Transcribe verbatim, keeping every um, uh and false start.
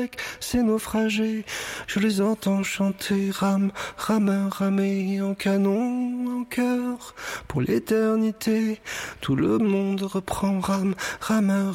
Ces naufragés, je les entends chanter, rame, rameur, ramé, en canon, en chœur, pour l'éternité, tout le monde reprend, rame, rameur.